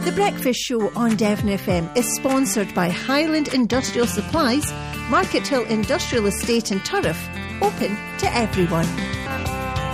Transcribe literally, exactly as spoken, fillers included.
The Breakfast Show on Devon F M is sponsored by Highland Industrial Supplies, Market Hill Industrial Estate in Turriff, open to everyone.